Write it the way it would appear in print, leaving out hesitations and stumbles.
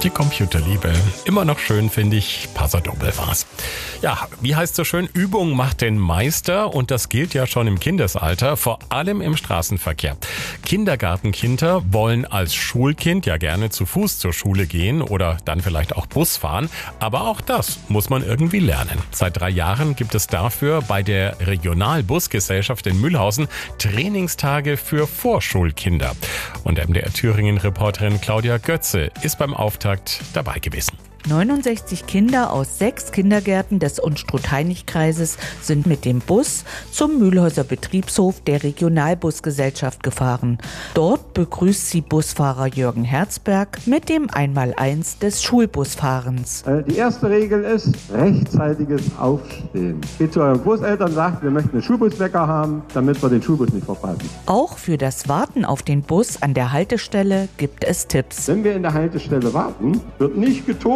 Die Computerliebe. Immer noch schön, finde ich. Passerdoppel war's. Ja, wie heißt so schön? Übung macht den Meister. Und das gilt ja schon im Kindesalter, vor allem im Straßenverkehr. Kindergartenkinder wollen als Schulkind ja gerne zu Fuß zur Schule gehen oder dann vielleicht auch Bus fahren. Aber auch das muss man irgendwie lernen. Seit 3 Jahren gibt es dafür bei der Regionalbusgesellschaft in Mühlhausen Trainingstage für Vorschulkinder. Und MDR Thüringen-Reporterin Claudia Götze ist beim Auftakt dabei gewesen. 69 Kinder aus 6 Kindergärten des Unstrut-Hainich-Kreises sind mit dem Bus zum Mühlhäuser Betriebshof der Regionalbusgesellschaft gefahren. Dort begrüßt sie Busfahrer Jürgen Herzberg mit dem Einmaleins des Schulbusfahrens. Die erste Regel ist rechtzeitiges Aufstehen. Geht zu euren Großeltern, sagt, wir möchten einen Schulbuswecker haben, damit wir den Schulbus nicht verpassen. Auch für das Warten auf den Bus an der Haltestelle gibt es Tipps. Wenn wir in der Haltestelle warten, wird nicht getobt,